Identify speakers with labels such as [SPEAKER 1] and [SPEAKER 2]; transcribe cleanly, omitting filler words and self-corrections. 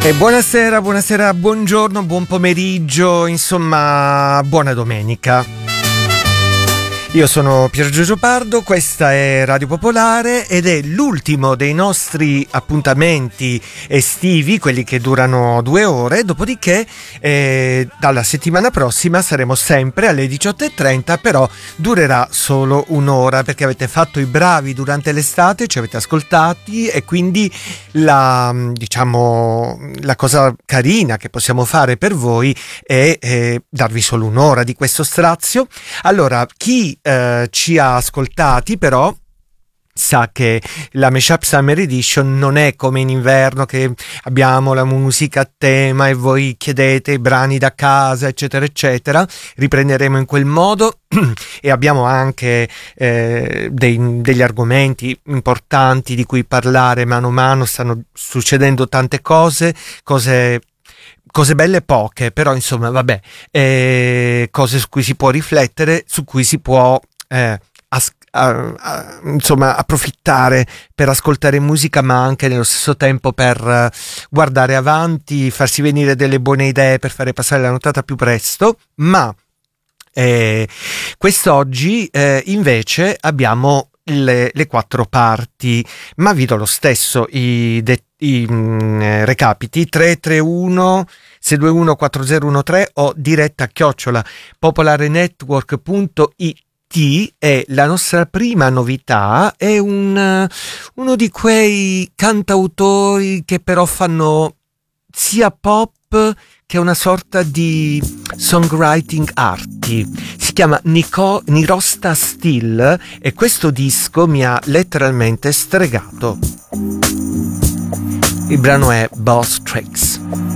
[SPEAKER 1] E buonasera, buongiorno, buon pomeriggio, insomma, buona domenica. Io sono Pier Giorgio Pardo, questa è Radio Popolare ed è l'ultimo dei nostri appuntamenti estivi, quelli che durano 2 ore, dopodiché dalla settimana prossima saremo sempre alle 18:30, però durerà solo un'ora perché avete fatto i bravi durante l'estate, ci avete ascoltati e quindi la cosa carina che possiamo fare per voi è darvi solo un'ora di questo strazio. Allora, chi ci ha ascoltati però sa che la Mashup Summer Edition non è come in inverno che abbiamo la musica a tema e voi chiedete i brani da casa eccetera eccetera. Riprenderemo in quel modo e abbiamo anche degli argomenti importanti di cui parlare mano a mano. Stanno succedendo tante cose belle poche, però insomma vabbè, cose su cui si può riflettere, su cui si può insomma approfittare per ascoltare musica, ma anche nello stesso tempo per guardare avanti, farsi venire delle buone idee per fare passare la nottata più presto. Ma quest'oggi invece abbiamo le 4 parti, ma vi do lo stesso i recapiti: 331 621 4013 o diretta @popolarenetwork.it. E la nostra prima novità è uno di quei cantautori che però fanno sia pop che una sorta di songwriting arty. Si chiama Nirosta Still e questo disco mi ha letteralmente stregato. Il brano è Boss Tricks.